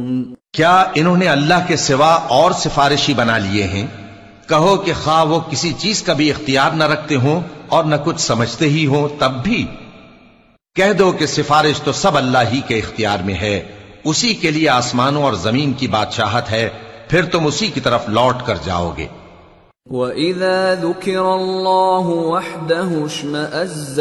क्या इन्होंने अल्लाह के सिवा और सिफारिशी बना लिए हैं? कहो कि खा वो किसी चीज का भी इख्तियार न रखते हों और न कुछ समझते ही हों, तब भी कह दो कि सिफारिश तो सब अल्लाह ही के इख्तियार में है। उसी के लिए आसमानों और जमीन की बादशाहत है, फिर तुम उसी की तरफ लौट कर जाओगे। वइज़ा ज़ुकिरल्लाहु वहदहु इश्मअज़्ज़